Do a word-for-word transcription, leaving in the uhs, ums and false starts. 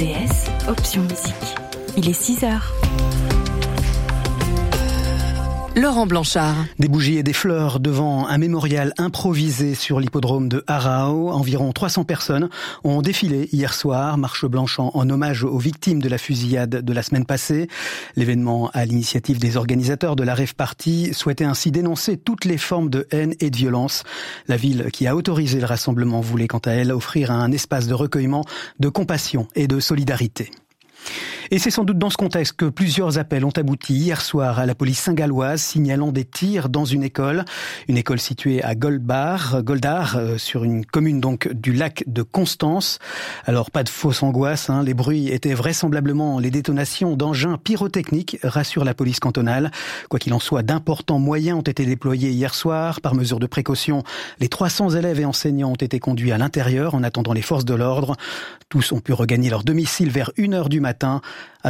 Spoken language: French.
D S, option musique. Il est six heures. Laurent Blanchard. Des bougies et des fleurs devant un mémorial improvisé sur l'hippodrome de Arao. Environ trois cents personnes ont défilé hier soir, marche blanche en hommage aux victimes de la fusillade de la semaine passée. L'événement, à l'initiative des organisateurs de la Rave Party, souhaitait ainsi dénoncer toutes les formes de haine et de violence. La ville qui a autorisé le rassemblement voulait quant à elle offrir un espace de recueillement, de compassion et de solidarité. Et c'est sans doute dans ce contexte que plusieurs appels ont abouti hier soir à la police saint-galloise signalant des tirs dans une école, une école située à Goldbar, Goldar, euh, sur une commune donc du lac de Constance. Alors pas de fausse angoisse, hein, les bruits étaient vraisemblablement les détonations d'engins pyrotechniques, rassure la police cantonale. Quoi qu'il en soit, d'importants moyens ont été déployés hier soir. Par mesure de précaution, les trois cents élèves et enseignants ont été conduits à l'intérieur en attendant les forces de l'ordre. Tous ont pu regagner leur domicile vers une heure du matin.